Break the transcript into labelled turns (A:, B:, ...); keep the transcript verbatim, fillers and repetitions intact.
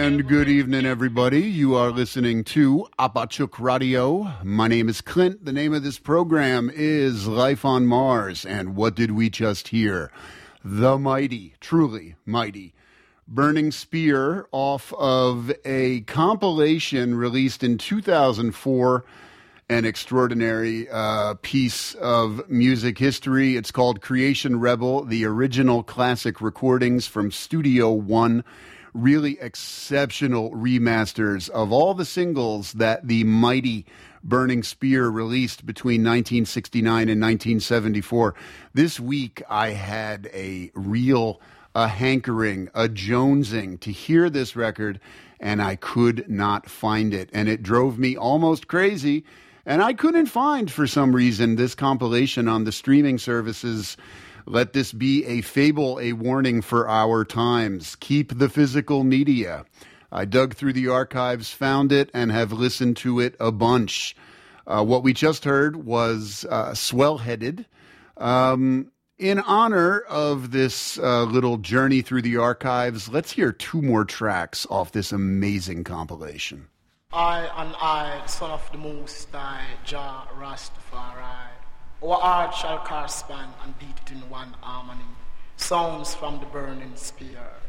A: And good evening, everybody. You are listening to Apachuk Radio. My name is Clint. The name of this program is Life on Mars. And what did we just hear? The mighty, truly mighty, Burning Spear off of a compilation released in two thousand four, an extraordinary uh, piece of music history. It's called Creation Rebel, the original classic recordings from Studio One. Really exceptional remasters of all the singles that the mighty Burning Spear released between nineteen sixty-nine and nineteen seventy-four. This week I had a real a hankering, a jonesing to hear this record, and I could not find it. And it drove me almost crazy. And I couldn't find, for some reason, this compilation on the streaming services. Let this be a fable, a warning for our times. Keep the physical media. I dug through the archives, found it, and have listened to it a bunch. Uh, what we just heard was uh, Swell-Headed. Um, in honor of this uh, little journey through the archives, let's hear two more tracks off this amazing compilation.
B: I and I, the son of the Most High, Jah Rastafari. Our heart shall correspond and beat it in one harmony. Sounds from the burning spear.